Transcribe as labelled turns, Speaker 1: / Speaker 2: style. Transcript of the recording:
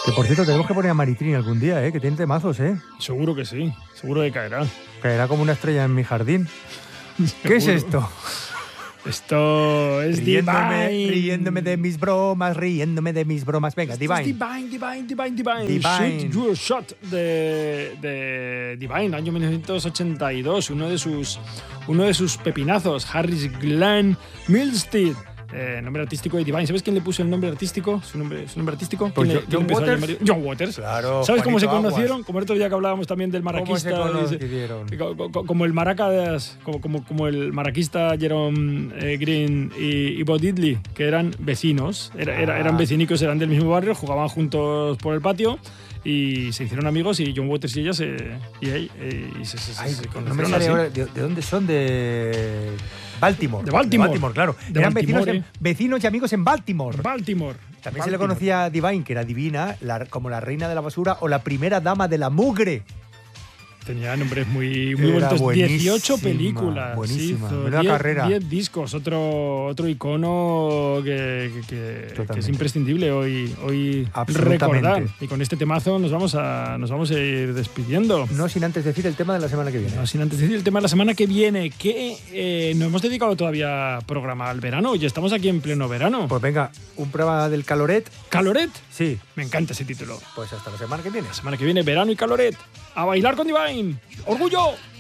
Speaker 1: Que por cierto, tenemos que poner a Maritrini algún día, que tiene temazos,
Speaker 2: Seguro que sí, seguro que caerá.
Speaker 1: Caerá como una estrella en mi jardín. ¿Qué es esto?
Speaker 2: Esto es
Speaker 1: riéndome de mis bromas, Venga, Divine.
Speaker 2: Divine. Shoot Your Shot de Divine, año 1982. Uno de sus pepinazos, Harris Glenn Milstead. Nombre artístico de Divine. ¿Sabes quién le puso el nombre artístico? ¿Su nombre artístico?
Speaker 1: Pues
Speaker 2: ¿Quién
Speaker 1: Waters.
Speaker 2: John Waters.
Speaker 1: Claro.
Speaker 2: ¿Sabes cómo se
Speaker 1: Juanito
Speaker 2: conocieron?
Speaker 1: Aguas.
Speaker 2: Como el otro día que hablábamos también del maraquista.
Speaker 1: ¿Cómo se conocieron?
Speaker 2: Como el maracas, como el maraquista Jerome Green y Bo Diddley, que eran vecinos. Eran vecinicos, eran del mismo barrio, jugaban juntos por el patio. Y se hicieron amigos y John Waters y ella se conocieron.
Speaker 1: No me sale
Speaker 2: así.
Speaker 1: ahora. ¿De dónde son? De Baltimore.
Speaker 2: De Baltimore,
Speaker 1: claro.
Speaker 2: De
Speaker 1: Eran
Speaker 2: Baltimore,
Speaker 1: vecinos y amigos en Baltimore. También se le conocía a Divine, que era divina, como la reina de la basura o la primera dama de la mugre.
Speaker 2: Tenía nombres muy bonitos. 18 películas.
Speaker 1: Buenísima.
Speaker 2: Hizo
Speaker 1: Menuda carrera.
Speaker 2: 10 discos. Otro icono que es imprescindible hoy recordar. Y con este temazo nos vamos a ir despidiendo.
Speaker 1: No sin antes decir el tema de la semana que viene.
Speaker 2: No sin antes decir el tema de la semana que viene, que no hemos dedicado todavía programa al verano. Ya estamos aquí en pleno verano.
Speaker 1: Pues venga, un prueba del Caloret.
Speaker 2: ¿Caloret?
Speaker 1: Sí.
Speaker 2: Me encanta ese título.
Speaker 1: Pues hasta la semana que viene.
Speaker 2: La semana que viene, verano y Caloret. A bailar con Divine. ¡Orgullo!